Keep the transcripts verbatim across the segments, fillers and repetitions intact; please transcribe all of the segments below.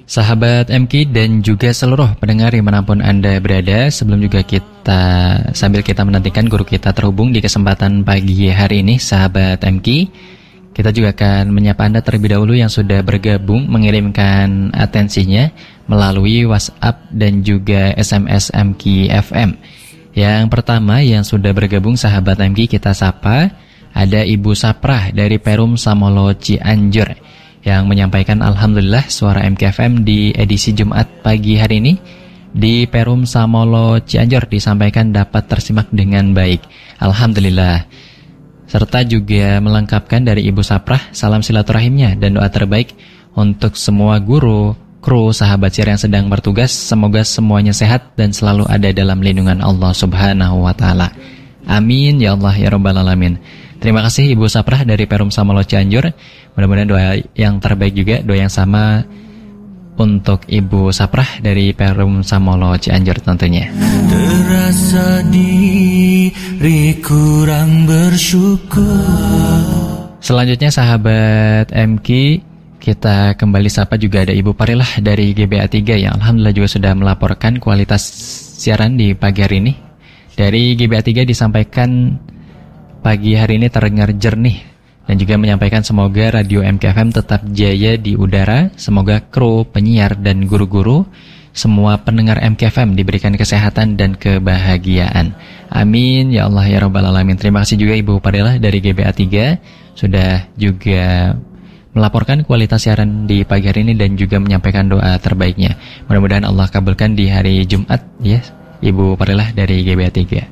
Sahabat M K dan juga seluruh pendengar dimanapun Anda berada, sebelum juga kita sambil kita menantikan guru kita terhubung di kesempatan pagi hari ini, sahabat M K, kita juga akan menyapa Anda terlebih dahulu yang sudah bergabung mengirimkan atensinya melalui WhatsApp dan juga S M S M K F M. Yang pertama yang sudah bergabung sahabat M K kita sapa, ada Ibu Saprah dari Perum Samolo Cianjur yang menyampaikan alhamdulillah suara M K F M di edisi Jumat pagi hari ini di Perum Samolo Cianjur disampaikan dapat tersimak dengan baik. Alhamdulillah. Serta juga melengkapkan dari Ibu Saprah salam silaturahimnya dan doa terbaik untuk semua guru, kru, sahabat siar yang sedang bertugas. Semoga semuanya sehat dan selalu ada dalam lindungan Allah Subhanahu wa taala. Amin ya Allah ya rabbal alamin. Terima kasih Ibu Saprah dari Perum Samolo Cianjur. Mudah-mudahan doa yang terbaik juga, doa yang sama untuk Ibu Saprah dari Perum Samolo Cianjur tentunya. Terasa diri kurang bersyukur. Selanjutnya sahabat M K, kita kembali sapa juga ada Ibu Parilah dari G B A tiga yang alhamdulillah juga sudah melaporkan kualitas siaran di pagi hari ini. Dari G B A tiga disampaikan pagi hari ini terdengar jernih dan juga menyampaikan semoga radio M K F M tetap jaya di udara. Semoga kru, penyiar dan guru-guru semua pendengar M K F M diberikan kesehatan dan kebahagiaan. Amin ya Allah ya rabbal alamin. Terima kasih juga Ibu Parilah dari G B A tiga sudah juga melaporkan kualitas siaran di pagi hari ini dan juga menyampaikan doa terbaiknya. Mudah-mudahan Allah kabulkan di hari Jumat ya, Ibu Parilah dari G B A tiga.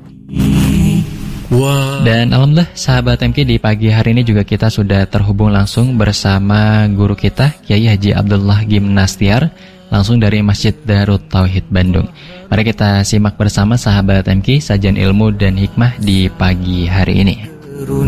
Wow. Dan alhamdulillah sahabat M K di pagi hari ini juga kita sudah terhubung langsung bersama guru kita Kiai Haji Abdullah Gimnastiar langsung dari Masjid Darut Tauhid Bandung. Mari kita simak bersama sahabat M K sajian ilmu dan hikmah di pagi hari ini.